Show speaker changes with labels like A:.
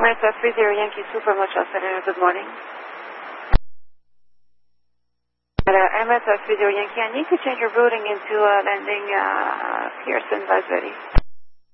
A: Emirates 30 Yankee Super Motel Center, good morning. Emirates 30 Yankee, I need to change your routing into landing Pearson, Vice ready.